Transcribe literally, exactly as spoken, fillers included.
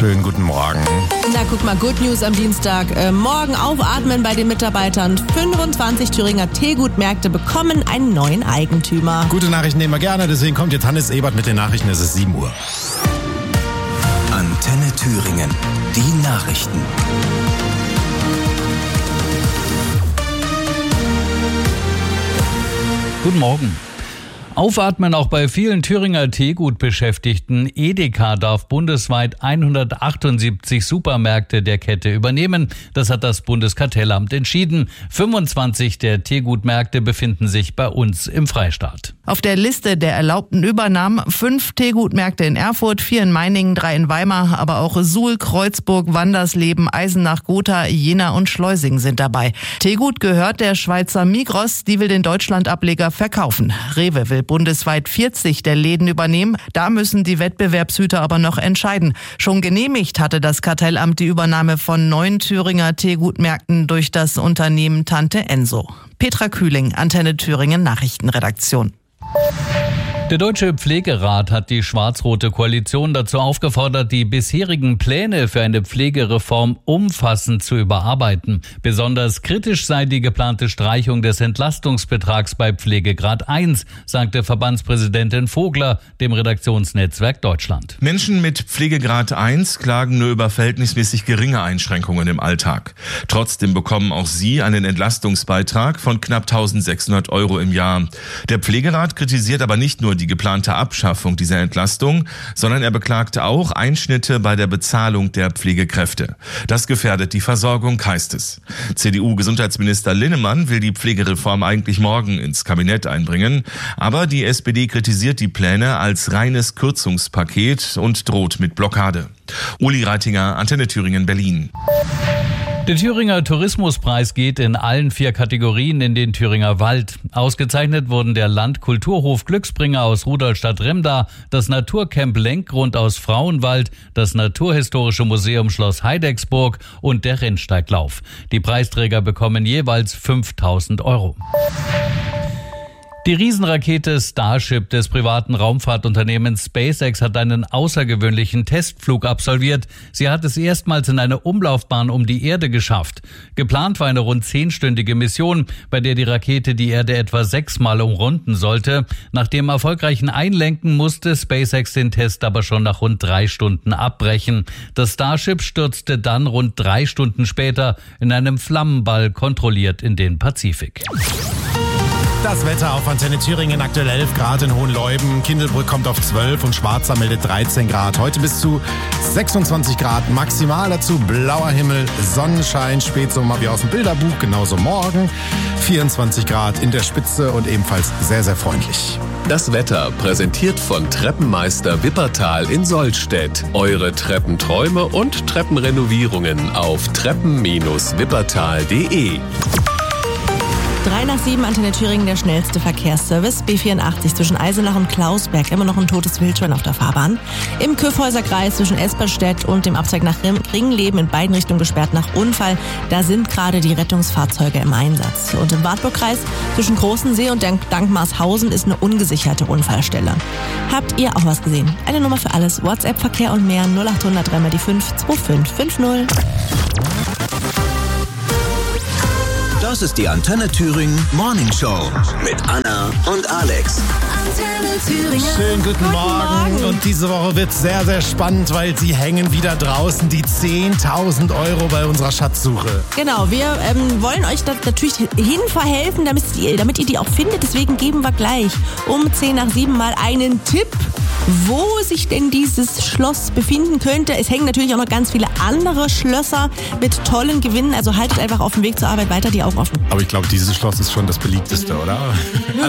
Schönen guten Morgen. Na, guck mal, Good News am Dienstag. Äh, morgen aufatmen bei den Mitarbeitern. fünfundzwanzig Thüringer Teegutmärkte bekommen einen neuen Eigentümer. Gute Nachrichten nehmen wir gerne, deswegen kommt jetzt Hannes Ebert mit den Nachrichten. Es ist sieben Uhr. Antenne Thüringen. Die Nachrichten. Guten Morgen. Aufatmen auch bei vielen Thüringer Teegutbeschäftigten. Edeka darf bundesweit hundertachtundsiebzig Supermärkte der Kette übernehmen. Das hat das Bundeskartellamt entschieden. fünfundzwanzig der Teegutmärkte befinden sich bei uns im Freistaat. Auf der Liste der erlaubten Übernahmen fünf Teegutmärkte in Erfurt, vier in Meiningen, drei in Weimar, aber auch Suhl, Kreuzburg, Wandersleben, Eisenach, Gotha, Jena und Schleusing sind dabei. Teegut gehört der Schweizer Migros, die will den Deutschlandableger verkaufen. Rewe will bundesweit vierzig der Läden übernehmen. Da müssen die Wettbewerbshüter aber noch entscheiden. Schon genehmigt hatte das Kartellamt die Übernahme von neun Thüringer Teegutmärkten durch das Unternehmen Tante Enso. Petra Kühling, Antenne Thüringen Nachrichtenredaktion. Der Deutsche Pflegerat hat die schwarz-rote Koalition dazu aufgefordert, die bisherigen Pläne für eine Pflegereform umfassend zu überarbeiten. Besonders kritisch sei die geplante Streichung des Entlastungsbetrags bei Pflegegrad eins, sagte Verbandspräsidentin Vogler dem Redaktionsnetzwerk Deutschland. Menschen mit Pflegegrad eins klagen nur über verhältnismäßig geringe Einschränkungen im Alltag. Trotzdem bekommen auch sie einen Entlastungsbeitrag von knapp eintausendsechshundert Euro im Jahr. Der Pflegerat kritisiert aber nicht nur die geplante Abschaffung dieser Entlastung, sondern er beklagte auch Einschnitte bei der Bezahlung der Pflegekräfte. Das gefährdet die Versorgung, heißt es. C D U-Gesundheitsminister Linnemann will die Pflegereform eigentlich morgen ins Kabinett einbringen, aber die S P D kritisiert die Pläne als reines Kürzungspaket und droht mit Blockade. Uli Reitinger, Antenne Thüringen, Berlin. Der Thüringer Tourismuspreis geht in allen vier Kategorien in den Thüringer Wald. Ausgezeichnet wurden der Landkulturhof Glücksbringer aus Rudolstadt-Remda, das Naturcamp Lenkgrund aus Frauenwald, das Naturhistorische Museum Schloss Heidecksburg und der Rennsteiglauf. Die Preisträger bekommen jeweils fünftausend Euro. Die Riesenrakete Starship des privaten Raumfahrtunternehmens SpaceX hat einen außergewöhnlichen Testflug absolviert. Sie hat es erstmals in eine Umlaufbahn um die Erde geschafft. Geplant war eine rund zehnstündige Mission, bei der die Rakete die Erde etwa sechsmal umrunden sollte. Nach dem erfolgreichen Einlenken musste SpaceX den Test aber schon nach rund drei Stunden abbrechen. Das Starship stürzte dann rund drei Stunden später in einem Flammenball kontrolliert in den Pazifik. Das Wetter auf Antenne Thüringen, aktuell elf Grad in Hohenleuben, Kindelbrück kommt auf zwölf und Schwarza meldet dreizehn Grad. Heute bis zu sechsundzwanzig Grad maximal, dazu blauer Himmel, Sonnenschein, Spätsommer wie aus dem Bilderbuch, genauso morgen. vierundzwanzig Grad in der Spitze und ebenfalls sehr, sehr freundlich. Das Wetter präsentiert von Treppenmeister Wippertal in Sollstedt. Eure Treppenträume und Treppenrenovierungen auf treppen Bindestrich wippertal punkt de. Drei nach sieben, Antenne Thüringen, der schnellste Verkehrsservice. B vierundachtzig zwischen Eisenach und Klausberg, immer noch ein totes Wildschwein auf der Fahrbahn. Im Kyffhäuserkreis zwischen Esperstedt und dem Abzweig nach Ringleben in beiden Richtungen gesperrt nach Unfall. Da sind gerade die Rettungsfahrzeuge im Einsatz. Und im Wartburgkreis zwischen Großensee und Dankmarshausen ist eine ungesicherte Unfallstelle. Habt ihr auch was gesehen? Eine Nummer für alles. WhatsApp, Verkehr und mehr null achthundert drei die fünf zwei fünf fünf null. Das ist die Antenne Thüringen Morning Show mit Anna und Alex. Antenne Thüringen. Schönen guten, guten Morgen. Morgen. Und diese Woche wird sehr, sehr spannend, weil sie hängen wieder draußen die zehntausend Euro bei unserer Schatzsuche. Genau, wir ähm, wollen euch da natürlich hinverhelfen, damit ihr, damit ihr die auch findet. Deswegen geben wir gleich um zehn nach sieben mal einen Tipp, wo sich denn dieses Schloss befinden könnte. Es hängen natürlich auch noch ganz viele andere Schlösser mit tollen Gewinnen. Also haltet einfach auf dem Weg zur Arbeit weiter die Augen offen. Aber ich glaube, dieses Schloss ist schon das beliebteste, oder? Möglicherweise.